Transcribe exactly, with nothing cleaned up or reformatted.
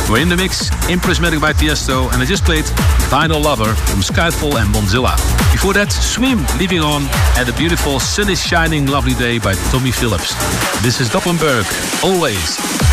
We're in the mix, in Prismatic by Tiesto, and I just played Vinyl Lover from Skyfall and Bonzilla. Before that, Swim, Leaving On, and the beautiful Sun is Shining Lovely Day by Tommy Phillips. This is Doppenberg, always.